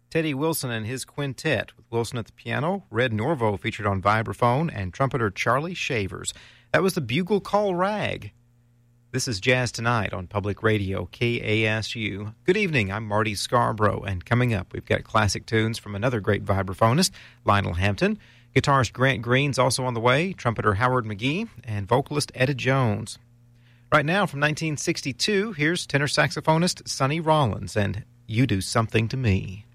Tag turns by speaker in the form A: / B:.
A: Teddy Wilson and his quintet, with Wilson at the piano, Red Norvo featured on vibraphone, and trumpeter Charlie Shavers. That was the Bugle Call Rag. This is Jazz Tonight on Public Radio, KASU. Good evening, I'm Marty Scarborough, and coming up, we've got classic tunes from another great vibraphonist, Lionel Hampton. Guitarist Grant Green's also on the way, trumpeter Howard McGee, and vocalist Etta Jones. Right now, from 1962, here's tenor saxophonist Sonny Rollins and You Do Something to Me.